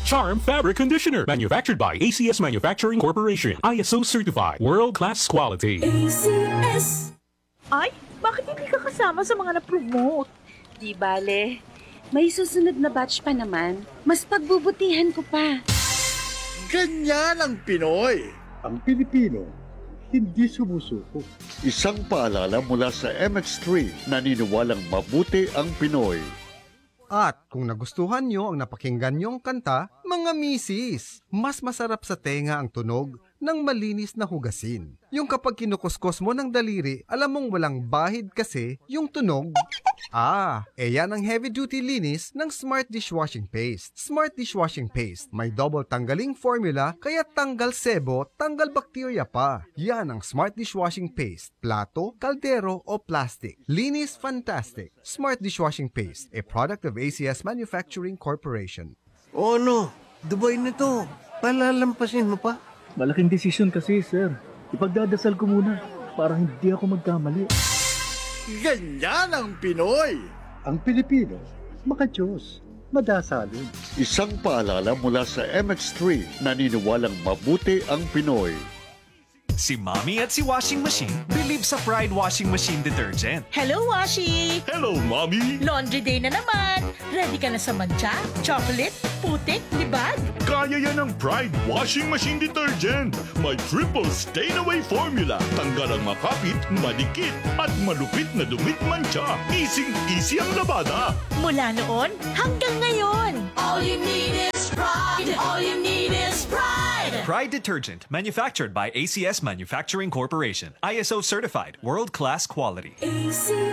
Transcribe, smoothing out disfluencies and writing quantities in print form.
Charm Fabric Conditioner. Manufactured by ACS Manufacturing Corporation. ISO certified. World-class quality. ACS. Ay, bakit hindi ka kasama sa mga na-promote? Di bale. May susunod na batch pa naman. Mas pagbubutihan ko pa. Ganyan ang Pinoy. Ang Pilipino, hindi sumusuko. Isang paalala mula sa MX3, naniniwalang mabuti ang Pinoy. At kung nagustuhan nyo ang napakinggan nyong kanta, mga misis, mas masarap sa tenga ang tunog ng malinis na hugasin. Yung kapag kinukuskos mo ng daliri, alam mong walang bahid kasi yung tunog. Yan ang heavy-duty linis ng Smart Dishwashing Paste. Smart Dishwashing Paste, may double tanggaling formula, kaya tanggal sebo, tanggal bakterya pa. Yan ang Smart Dishwashing Paste. Plato, kaldero o plastic. Linis fantastic. Smart Dishwashing Paste, a product of ACS Manufacturing Corporation. O ano? Dubai na to. Palalampasin mo pa? Malaking desisyon kasi, sir. Ipagdadasal ko muna para hindi ako magkamali. Ganyan ang Pinoy. Ang Pilipino, makajos, madasalin. Isang paalala mula sa MX3, naniniwalang mabuti ang Pinoy. Si Mommy at si Washing Machine believe sa Pride Washing Machine Detergent. Hello, Washi! Hello, Mommy! Laundry day na naman! Ready ka na sa mancha, chocolate, putik, libag? Kaya yan ang Pride Washing Machine Detergent. May triple stain-away formula. Tanggal ang makapit, madikit, at malupit na dumit mancha. Easy ang labada. Mula noon hanggang ngayon. All you need is pride. All you need is pride. Pride Detergent, manufactured by ACS Manufacturing Corporation. ISO certified, world-class quality. ACS.